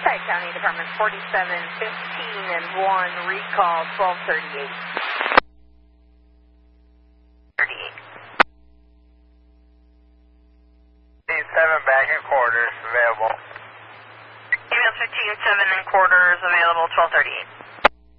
Tri County Department 4715 and 1, recall 1238. 7 back and quarters available. Email 15 7 and quarters available 1238.